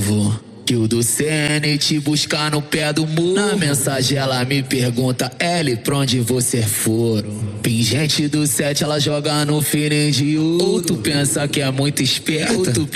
novo. Que o do CN te buscar no pé do muro. Na mensagem ela me pergunta, L, pra onde você for? Pingente do 7 ela joga no feeling de ouro. Ou tu pensa que é muito esperta,